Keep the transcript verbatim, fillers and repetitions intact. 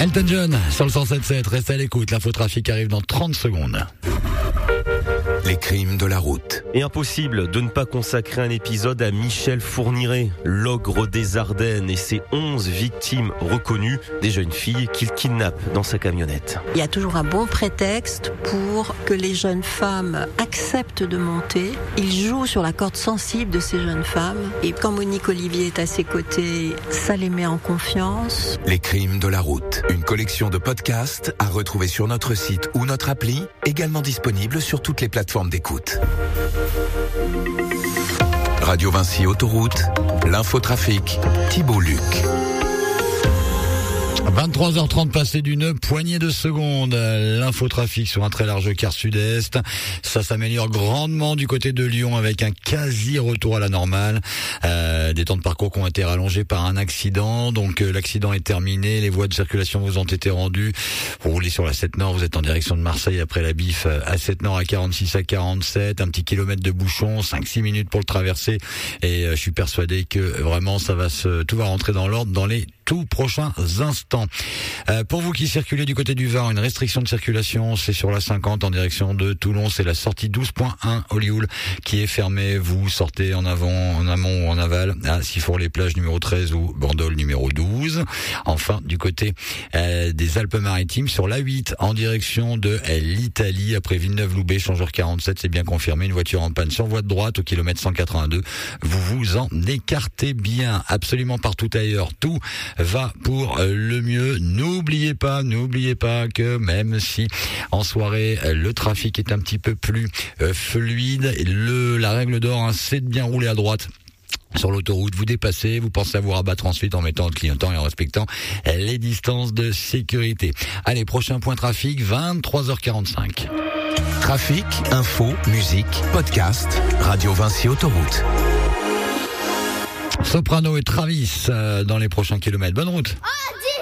Elton John sur le cent sept sept, restez à l'écoute, l'infotrafic arrive dans trente secondes. Les crimes de la route. Et impossible de ne pas consacrer un épisode à Michel Fourniret, l'ogre des Ardennes et ses onze victimes reconnues, des jeunes filles qu'il kidnappe dans sa camionnette. Il y a toujours un bon prétexte pour que les jeunes femmes acceptent de monter. Il joue sur la corde sensible de ces jeunes femmes. Et quand Monique Olivier est à ses côtés, ça les met en confiance. Les crimes de la route. Une collection de podcasts à retrouver sur notre site ou notre appli, également disponible sur toutes les plateformes d'écoute. Radio Vinci Autoroute, l'infotrafic, Thibault Luc. vingt-trois heures trente passées d'une poignée de secondes. L'infotrafic sur un très large quart sud-est. Ça s'améliore grandement du côté de Lyon avec un quasi-retour à la normale. Euh, des temps de parcours qui ont été rallongés par un accident. Donc euh, l'accident est terminé. Les voies de circulation vous ont été rendues. Vous roulez sur la sept Nord. Vous êtes en direction de Marseille après la bif à sept Nord à quarante-six à quarante-sept. Un petit kilomètre de bouchon. cinq six minutes pour le traverser. Et euh, je suis persuadé que vraiment ça va se, tout va rentrer dans l'ordre dans les tout prochains instants. Euh, pour vous qui circulez du côté du Var, une restriction de circulation, c'est sur la cinquante en direction de Toulon, c'est la sortie douze point un Olioul qui est fermée. Vous sortez en avant, en amont ou en aval à Sifour-les-Plages numéro treize ou Bandol numéro douze. Enfin, du côté euh, des Alpes-Maritimes, sur la huit en direction de euh, l'Italie, après Villeneuve-Loubet, changeur quarante-sept, c'est bien confirmé, une voiture en panne sur voie de droite au kilomètre cent quatre-vingt-deux. Vous vous en écartez bien, absolument partout ailleurs. Tout va pour le mieux. N'oubliez pas, n'oubliez pas que même si en soirée le trafic est un petit peu plus euh, fluide, le, la règle d'or, hein, c'est de bien rouler à droite. Sur l'autoroute, vous dépassez, vous pensez à vous rabattre ensuite en mettant le clignotant et en respectant les distances de sécurité. Allez, prochain point trafic, vingt-trois heures quarante-cinq. Trafic, info, musique, podcast, Radio Vinci Autoroute. Soprano et Travis euh, dans les prochains kilomètres. Bonne route. Oh,